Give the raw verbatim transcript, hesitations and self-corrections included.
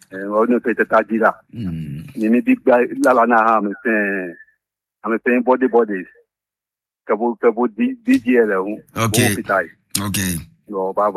on ne peut pas dire là. Ni big la la na ha me fait me fait body body. Que vous que vous D J là. OK. OK. No, bye bye.